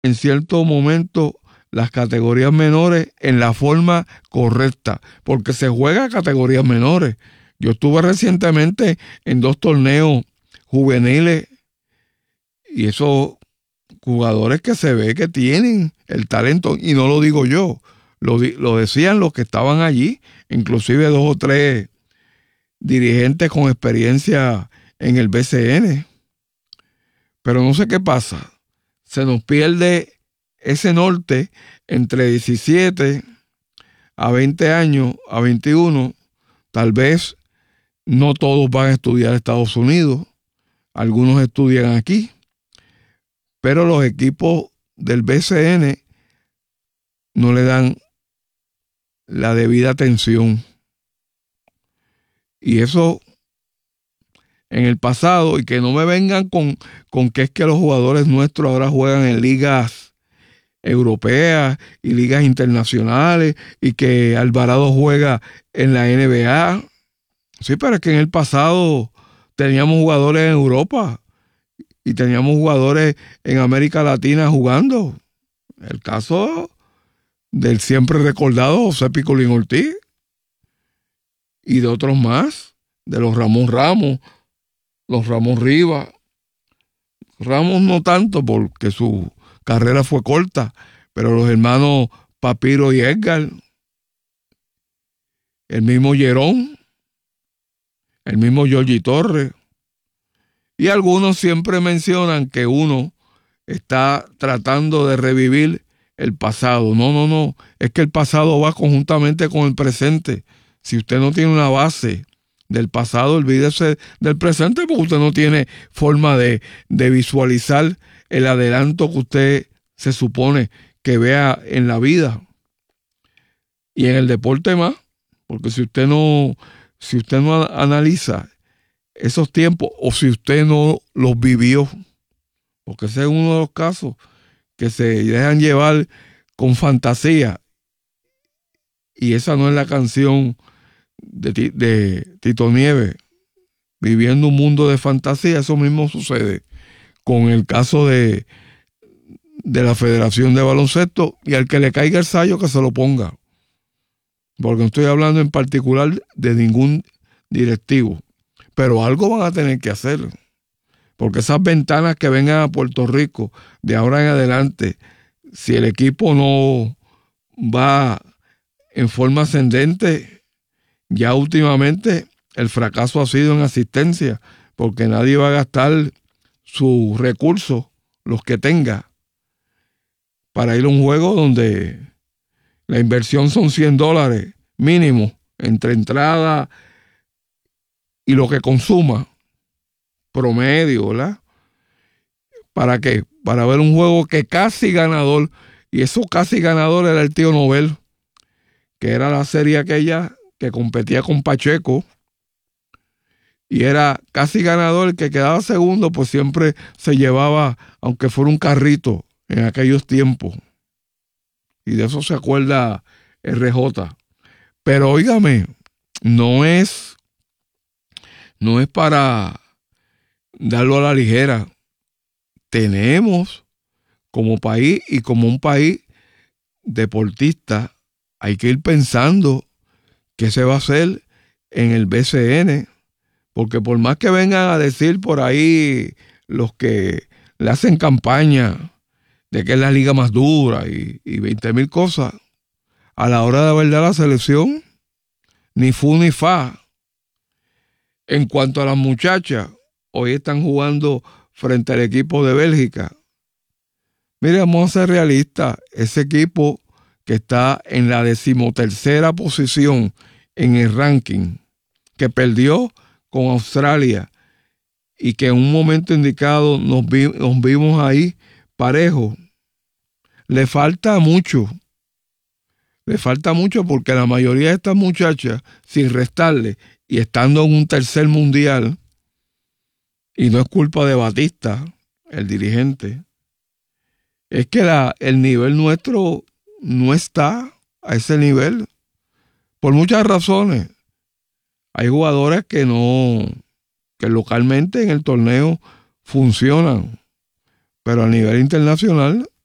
en cierto momento las categorías menores en la forma correcta, porque se juega a categorías menores. Yo estuve recientemente en 2 torneos juveniles y esos jugadores que se ve que tienen el talento, y no lo digo yo, lo decían los que estaban allí, inclusive 2 o 3 dirigentes con experiencia en el BCN. Pero no sé qué pasa, se nos pierde ese norte entre 17 a 20 años, a 21. Tal vez no todos van a estudiar en Estados Unidos, algunos estudian aquí, pero los equipos del BCN no le dan la debida atención. Y eso en el pasado, y que no me vengan con que es que los jugadores nuestros ahora juegan en ligas europeas y ligas internacionales y que Alvarado juega en la NBA. Sí, pero es que en el pasado teníamos jugadores en Europa y teníamos jugadores en América Latina jugando. El caso del siempre recordado José Picolín Ortiz y de otros más, de los Ramón Ramos, los Ramón Rivas. Ramos no tanto porque su carrera fue corta, pero los hermanos Papiro y Edgar, el mismo Yerón, el mismo Giorgi Torres, y algunos siempre mencionan que uno está tratando de revivir el pasado. No, es que el pasado va conjuntamente con el presente. Si usted no tiene una base del pasado, olvídese del presente porque usted no tiene forma de visualizar el adelanto que usted se supone que vea en la vida. Y en el deporte más, porque si usted no analiza esos tiempos o si usted no los vivió, porque ese es uno de los casos que se dejan llevar con fantasía, y esa no es la canción de Tito Nieves, viviendo un mundo de fantasía. Eso mismo sucede con el caso de la Federación de Baloncesto, y al que le caiga el sayo que se lo ponga, porque no estoy hablando en particular de ningún directivo, pero algo van a tener que hacer, porque esas ventanas que vengan a Puerto Rico de ahora en adelante, si el equipo no va en forma ascendente, ya últimamente el fracaso ha sido en asistencia, porque nadie va a gastar sus recursos, los que tenga, para ir a un juego donde la inversión son $100 mínimo entre entrada y lo que consuma promedio, ¿verdad? ¿Para qué? Para ver un juego que casi ganador, y eso casi ganador era el tío Nobel, que era la serie aquella que competía con Pacheco, y era casi ganador. El que quedaba segundo pues siempre se llevaba, aunque fuera un carrito en aquellos tiempos, y de eso se acuerda RJ. Pero óigame, no es para darlo a la ligera. Tenemos como país, y como un país deportista, hay que ir pensando qué se va a hacer en el BCN, porque por más que vengan a decir por ahí los que le hacen campaña de que es la liga más dura y 20,000 cosas, a la hora de verdad la selección ni fu ni fa. En cuanto a las muchachas, hoy están jugando frente al equipo de Bélgica. Mire, vamos a ser realistas. Ese equipo que está en la 13ª posición en el ranking, que perdió con Australia y que en un momento indicado nos vimos ahí parejos, le falta mucho. Le falta mucho porque la mayoría de estas muchachas, sin restarle y estando en un tercer mundial, y no es culpa de Batista, el dirigente, es que el nivel nuestro no está a ese nivel, por muchas razones. Hay jugadores que localmente en el torneo funcionan, pero a nivel internacional